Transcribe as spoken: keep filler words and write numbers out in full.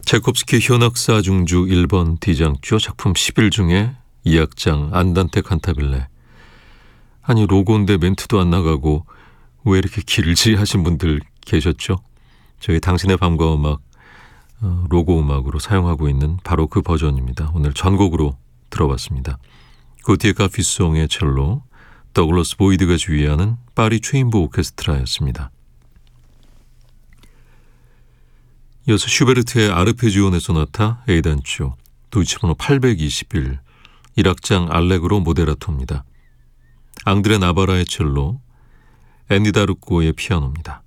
차이콥스키 현악사 중주 일 번 D장조 작품 십일 중에 이 악장 안단테 칸타빌레. 아니 로고인데 멘트도 안 나가고 왜 이렇게 길지 하신 분들 계셨죠? 저희 당신의 밤과 음악 어, 로고 음악으로 사용하고 있는 바로 그 버전입니다. 오늘 전곡으로 들어봤습니다. 고티에 카피송의 첼로, 더글러스 보이드가 주의하는 파리 체인보 오케스트라였습니다. 이어서 슈베르트의 아르페지오네 소나타 A단조, 도이치번호 팔백이십일, 일 악장 알레그로 모데라토입니다. 앙드레 나바라의 첼로, 앤디 다르코의 피아노입니다.